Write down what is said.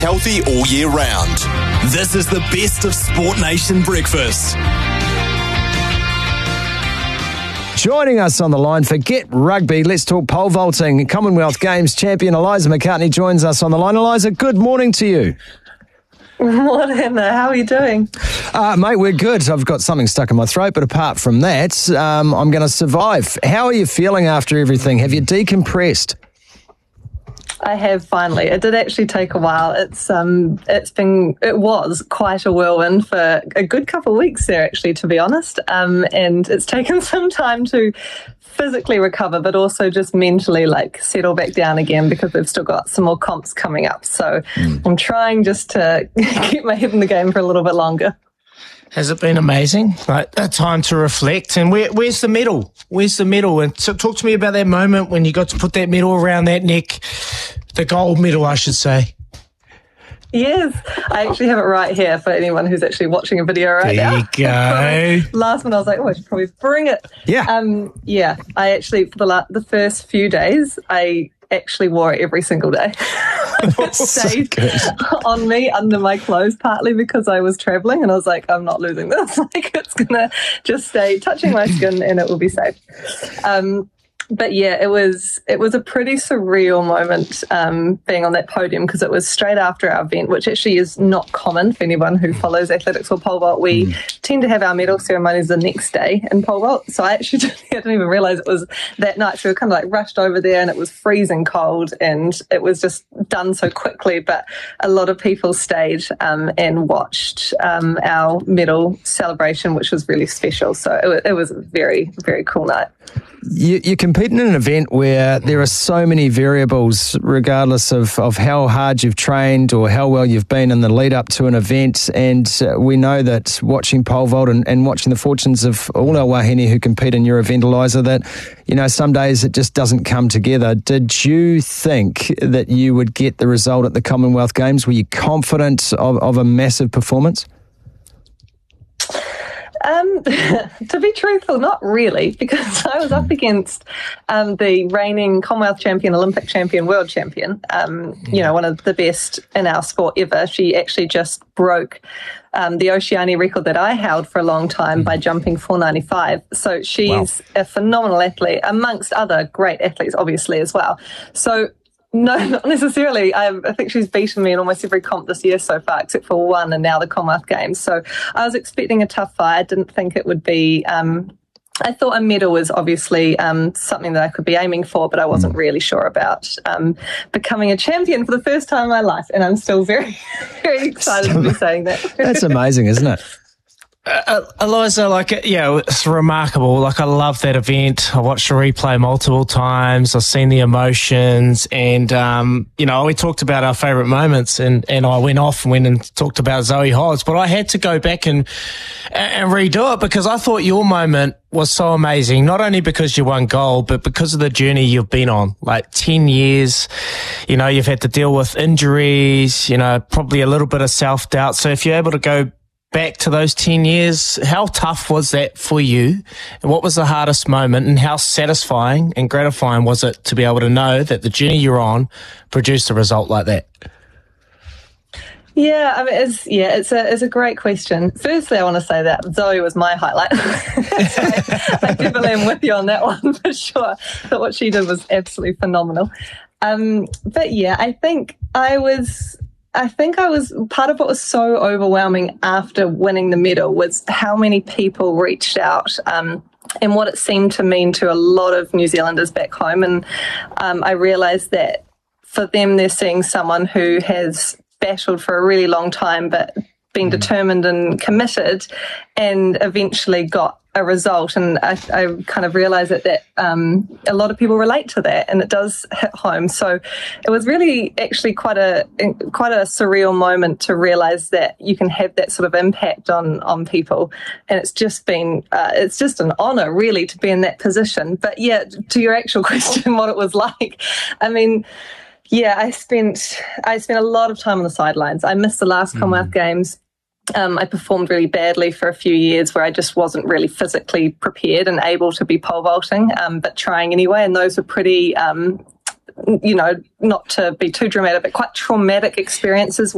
Healthy all year round. This is the best of Sport Nation breakfast. Joining us on the line for Get Rugby, let's talk pole vaulting. Commonwealth Games champion Eliza McCartney joins us on the line. Eliza, good morning to you. Morning, how are you doing? Mate, we're good. I've got something stuck in my throat, but apart from that, I'm going to survive. How are you feeling after everything? Have you decompressed? I have finally. It did actually take a while. It was quite a whirlwind for a good couple of weeks there, actually, to be honest. And it's taken some time to physically recover, but also just mentally settle back down again because we've still got some more comps coming up. So I'm trying just to keep my head in the game for a little bit longer. Has it been amazing? Like a time to reflect. And where's the medal? Where's the medal? And so talk to me about that moment when you got to put that medal around that neck, the gold medal, I should say. Yes, I actually have it right here for anyone who's actually watching a video right now. There you go. Last one, I was like, I should probably bring it. Yeah. I actually, for the first few days, I actually wore it every single day. It stayed on me under my clothes, partly because I was traveling and I was like, I'm not losing this. It's going to just stay touching my skin and it will be safe. But yeah, it was a pretty surreal moment being on that podium because it was straight after our event, which actually is not common for anyone who follows athletics or pole vault. We tend to have our medal ceremonies the next day in pole vault. So I actually didn't even realise it was that night. So we were kind of rushed over there and it was freezing cold and it was just done so quickly. But a lot of people stayed and watched our medal celebration, which was really special. So it was a very, very cool night. You compete in an event where there are so many variables, regardless of how hard you've trained or how well you've been in the lead up to an event. And we know that watching pole vault and watching the fortunes of all our wahine who compete in your event, Eliza, that, some days it just doesn't come together. Did you think that you would get the result at the Commonwealth Games? Were you confident of a massive performance? To be truthful, not really, because I was up against the reigning Commonwealth champion, Olympic champion, world champion, one of the best in our sport ever. She actually just broke the Oceania record that I held for a long time by jumping 495. So she's a phenomenal athlete, amongst other great athletes, obviously, as well. So no, not necessarily. I think she's beaten me in almost every comp this year so far, except for one and now the Commonwealth Games. So I was expecting a tough fight. I didn't think it would be... I thought a medal was obviously something that I could be aiming for, but I wasn't really sure about becoming a champion for the first time in my life. And I'm still very, very excited to be saying that. That's amazing, isn't it? Eliza, it's remarkable. I love that event. I watched the replay multiple times. I've seen the emotions and, we talked about our favourite moments and I went and talked about Zoe Hodge, but I had to go back and redo it because I thought your moment was so amazing, not only because you won gold, but because of the journey you've been on, 10 years, you've had to deal with injuries, probably a little bit of self-doubt. So if you're able to go back to those 10 years, how tough was that for you? And what was the hardest moment and how satisfying and gratifying was it to be able to know that the journey you're on produced a result like that? Yeah, I mean, it's a great question. Firstly, I want to say that Zoe was my highlight. I definitely am with you on that one for sure. But what she did was absolutely phenomenal. But yeah, I think I was part of what was so overwhelming after winning the medal was how many people reached out and what it seemed to mean to a lot of New Zealanders back home. And I realised that for them, they're seeing someone who has battled for a really long time but been determined and committed and eventually got a result. And I kind of realised that a lot of people relate to that and it does hit home. So it was really actually quite a surreal moment to realise that you can have that sort of impact on people. And it's just been, it's just an honour really to be in that position. But yeah, to your actual question, what it was like, I mean, yeah, I spent a lot of time on the sidelines. I missed the last Commonwealth Games. I performed really badly for a few years where I just wasn't really physically prepared and able to be pole vaulting, but trying anyway. And those were pretty, not to be too dramatic, but quite traumatic experiences